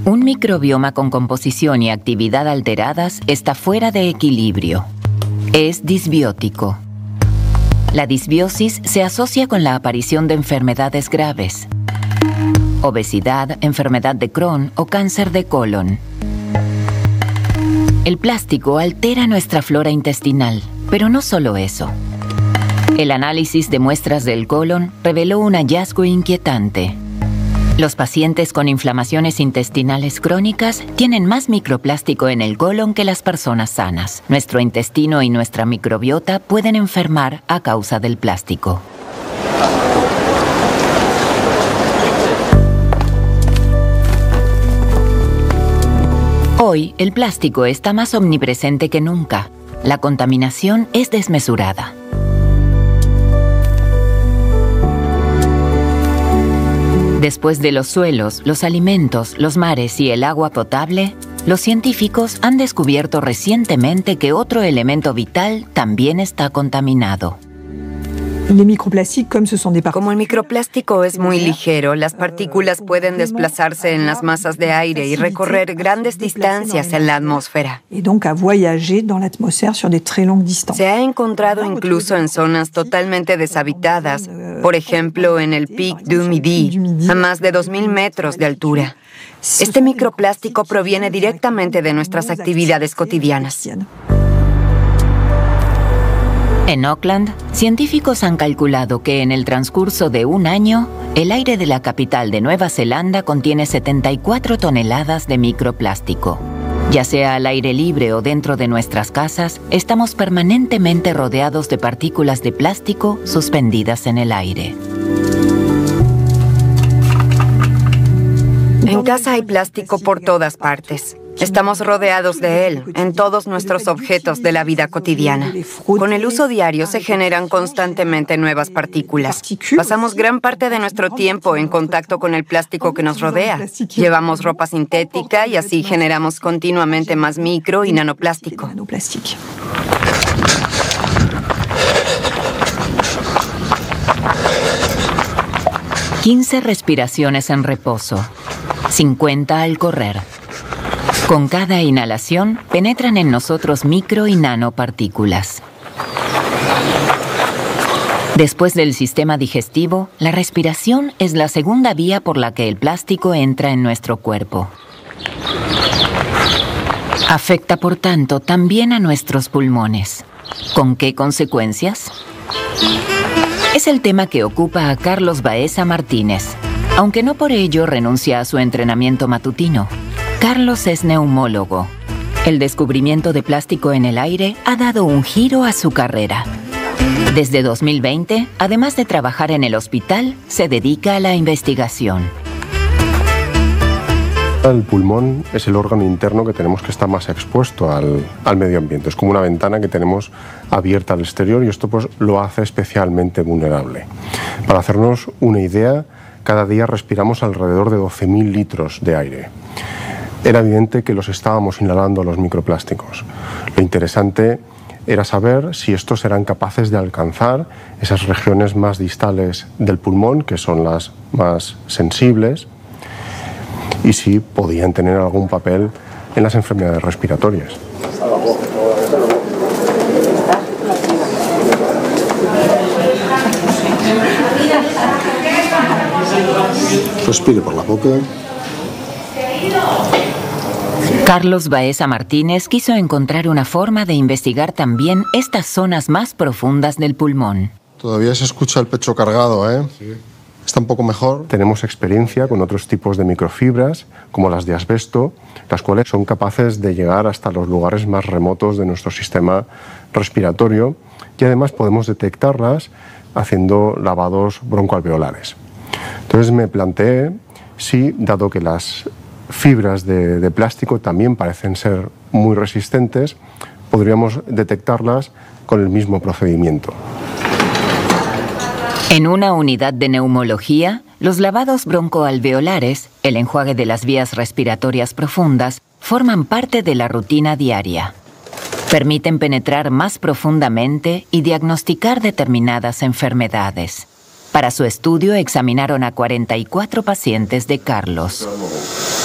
Un microbioma con composición y actividad alteradas está fuera de equilibrio. Es disbiótico. La disbiosis se asocia con la aparición de enfermedades graves: obesidad, enfermedad de Crohn o cáncer de colon. El plástico altera nuestra flora intestinal, pero no solo eso. El análisis de muestras del colon reveló un hallazgo inquietante. Los pacientes con inflamaciones intestinales crónicas tienen más microplástico en el colon que las personas sanas. Nuestro intestino y nuestra microbiota pueden enfermar a causa del plástico. Hoy, el plástico está más omnipresente que nunca. La contaminación es desmesurada. Después de los suelos, los alimentos, los mares y el agua potable, los científicos han descubierto recientemente que otro elemento vital también está contaminado. Como el microplástico es muy ligero, las partículas pueden desplazarse en las masas de aire y recorrer grandes distancias en la atmósfera. Se ha encontrado incluso en zonas totalmente deshabitadas, por ejemplo en el Pic du Midi, a más de 2.000 metros de altura. Este microplástico proviene directamente de nuestras actividades cotidianas. En Auckland, científicos han calculado que en el transcurso de un año, el aire de la capital de Nueva Zelanda contiene 74 toneladas de microplástico. Ya sea al aire libre o dentro de nuestras casas, estamos permanentemente rodeados de partículas de plástico suspendidas en el aire. En casa hay plástico por todas partes. Estamos rodeados de él en todos nuestros objetos de la vida cotidiana. Con el uso diario se generan constantemente nuevas partículas. Pasamos gran parte de nuestro tiempo en contacto con el plástico que nos rodea. Llevamos ropa sintética y así generamos continuamente más micro y nanoplástico. 15 respiraciones en reposo, 50 al correr. Con cada inhalación, penetran en nosotros micro y nanopartículas. Después del sistema digestivo, la respiración es la segunda vía por la que el plástico entra en nuestro cuerpo. Afecta, por tanto, también a nuestros pulmones. ¿Con qué consecuencias? Es el tema que ocupa a Carlos Baeza Martínez, aunque no por ello renuncia a su entrenamiento matutino. Carlos es neumólogo. El descubrimiento de plástico en el aire ha dado un giro a su carrera. Desde 2020, además de trabajar en el hospital, se dedica a la investigación. El pulmón es el órgano interno que tenemos que está más expuesto al medio ambiente. Es como una ventana que tenemos abierta al exterior y esto pues lo hace especialmente vulnerable. Para hacernos una idea, cada día respiramos alrededor de 12.000 litros de aire. Era evidente que los estábamos inhalando los microplásticos. Lo interesante era saber si estos eran capaces de alcanzar esas regiones más distales del pulmón, que son las más sensibles, y si podían tener algún papel en las enfermedades respiratorias. Respire por la boca. Carlos Baeza Martínez quiso encontrar una forma de investigar también estas zonas más profundas del pulmón. Todavía se escucha el pecho cargado, ¿eh? Sí. Está un poco mejor. Tenemos experiencia con otros tipos de microfibras, como las de asbesto, las cuales son capaces de llegar hasta los lugares más remotos de nuestro sistema respiratorio y además podemos detectarlas haciendo lavados broncoalveolares. Entonces me planteé si, dado que las fibras de plástico también parecen ser muy resistentes, podríamos detectarlas con el mismo procedimiento. En una unidad de neumología, los lavados broncoalveolares, el enjuague de las vías respiratorias profundas, forman parte de la rutina diaria. Permiten penetrar más profundamente y diagnosticar determinadas enfermedades. Para su estudio examinaron a 44 pacientes de Carlos.